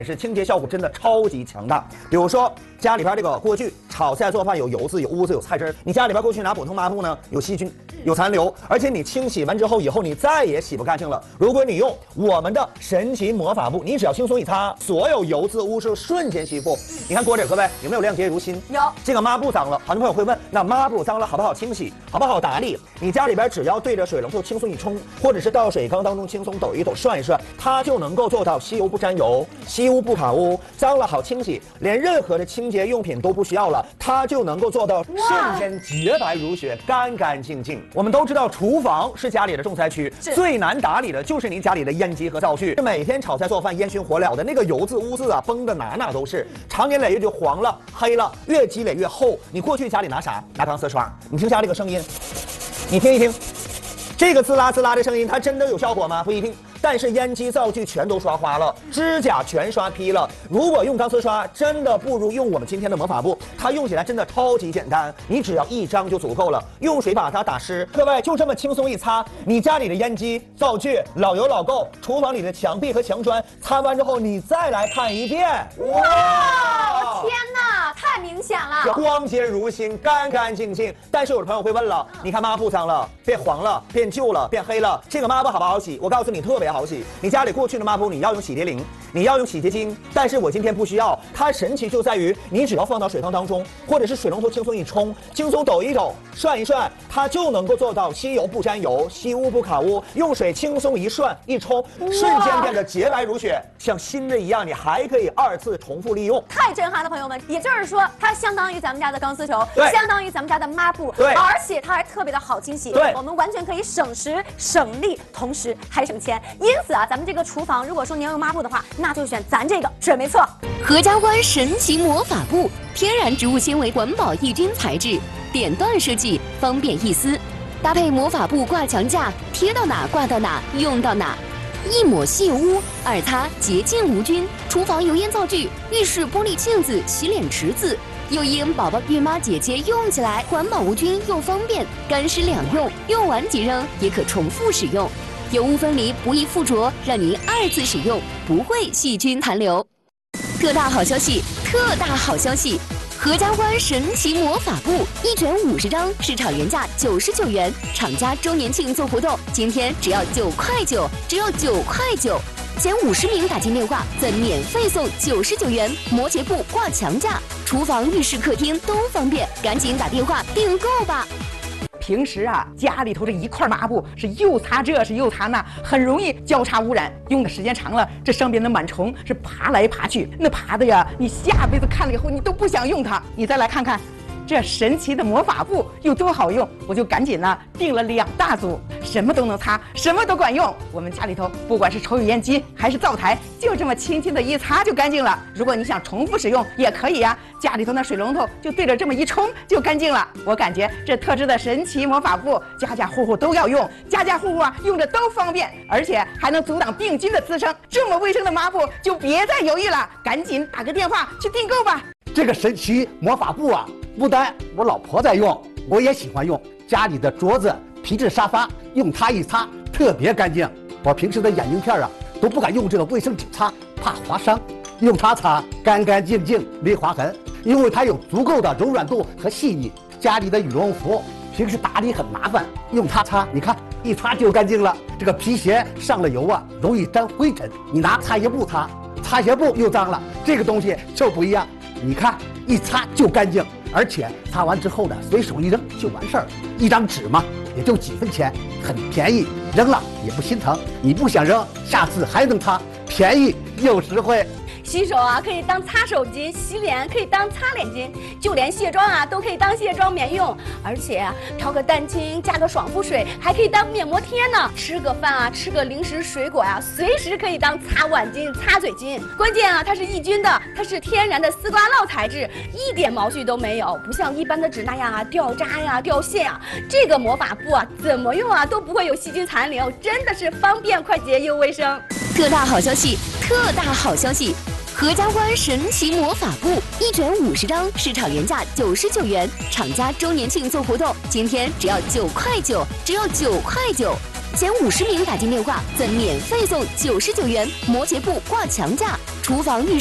是清洁效果真的超级强大。比如说家里边这个锅具炒菜做饭有油渍、有污渍、有菜汁儿，你家里边过去拿普通抹布呢，有细菌、有残留，而且你清洗完之后以后你再也洗不干净了。如果你用我们的神奇魔法布，你只要轻松一擦，所有油渍污渍瞬间吸附。你看锅底各位有没有亮洁如新？ 有。 这个抹布脏了，很多朋友会问，那抹布脏了好不好清洗？好不好打理？你家里边只要对着水龙头轻松一冲，或者是到水缸当中轻松抖一抖、涮一涮，它就能够做到吸油不沾油、吸污不卡污，脏了好清洗，连任何的清洁用品都不需要了，它就能够做到瞬间洁白如雪、干干净净。我们都知道，厨房是家里的重灾区，最难打理的就是你家里的烟机和灶具。每天炒菜做饭烟熏火燎的那个油渍污渍啊，崩的哪哪都是，常年累月就黄了、黑了，越积累越厚。你过去家里拿啥？拿钢丝刷。你听下这个声音，你听一听，这个滋啦滋啦的声音，它真的有效果吗？不一定。但是烟机灶具全都刷花了，指甲全刷劈了。如果用钢丝刷，真的不如用我们今天的魔法布，它用起来真的超级简单，你只要一张就足够了，用水把它打湿。各位就这么轻松一擦，你家里的烟机、灶具老油老垢，厨房里的墙壁和墙砖，擦完之后你再来看一遍， 哇，天哪，太明显了， 光洁如新，干干净净。但是有的朋友会问了，你看抹布脏了，变黄了，变旧了，变黑了，这个抹布好不好洗？我告诉你，特别好洗。你家里过去的抹布，你要用洗涤灵，你要用洗洁精，但是我今天不需要。它神奇就在于，你只要放到水缸当中，或者是水龙头轻松一冲，轻松抖一抖，涮一涮，它就能够做到吸油不沾油，吸污不卡污。用水轻松一涮一冲，瞬间变得洁白如雪，像新的一样。你还可以2次重复利用， 太震撼了，朋友们！也就是说，它相当于咱们家的钢丝球，相当于咱们家的抹布，而且它还特别的好清洗。我们完全可以省时省力，同时还省钱。因此啊，咱们这个厨房如果说您要用抹布的话，那就选咱这个准没错。 合家欢神奇魔法布，天然植物纤维环保抑菌材质，点段设计，方便易撕，搭配魔法布挂墙架，贴到哪挂到哪，用到哪。一抹吸油污，2擦洁净无菌。厨房油烟灶具、浴室玻璃镜子、洗脸池子，又因宝宝、孕妈、姐姐用起来环保无菌又方便，干湿两用，用完即扔，也可重复使用。油污分离，不易附着，让您2次使用，不会细菌残留。特大好消息！特大好消息！合家欢神奇魔法布1卷50张，市场原价99元，厂家周年庆做活动，今天只要9块9，只要9块9，前50名打进电话，再免费送99元摩羯布挂墙架，厨房、浴室、客厅都方便，赶紧打电话订购吧。 平时啊，家里头这一块抹布是又擦这是又擦那，很容易交叉污染。用的时间长了，这上边的螨虫是爬来爬去，那爬的呀，你下辈子看了以后你都不想用它。你再来看看这神奇的魔法布有多好用，我就赶紧呢订了2大组，什么都能擦，什么都管用。我们家里头不管是抽油烟机还是灶台，就这么轻轻的一擦就干净了。如果你想重复使用也可以呀，家里头那水龙头就对着这么一冲就干净了。我感觉这特制的神奇魔法布，家家户户都要用，家家户户啊用着都方便，而且还能阻挡病菌的滋生。这么卫生的抹布就别再犹豫了，赶紧打个电话去订购吧。 这个神奇魔法布啊，不但我老婆在用，我也喜欢用。家里的桌子、皮质沙发，用它一擦特别干净。我平时的眼镜片啊，都不敢用这个卫生纸擦，怕划伤。用它擦干干净净，没划痕，因为它有足够的柔软度和细腻。家里的羽绒服平时打理很麻烦，用它擦，你看一擦就干净了。这个皮鞋上了油啊，容易沾灰尘，你拿擦鞋布擦，擦鞋布又脏了。这个东西就不一样。你看，一擦就干净，而且擦完之后呢，随手一扔就完事儿。1张纸嘛，也就几分钱，很便宜，扔了也不心疼。你不想扔，下次还能擦，便宜又实惠。 洗手啊，可以当擦手巾；洗脸可以当擦脸巾；就连卸妆啊，都可以当卸妆棉用。而且啊，调个蛋清，加个爽肤水，还可以当面膜贴呢。吃个饭啊，吃个零食、水果呀，随时可以当擦碗巾、擦嘴巾。关键啊，它是抑菌的，它是天然的丝瓜酪材质，一点毛絮都没有，不像一般的纸那样啊掉渣呀、掉屑呀。这个魔法布啊，怎么用啊都不会有细菌残留，真的是方便、快捷又卫生。 特大好消息！特大好消息！合家欢神奇魔法布1卷50张，市场原价99元，厂家周年庆做活动，今天只要9块9，只要9块9。 前50名打进电话赠免费送99元摩羯布挂墙架。厨房浴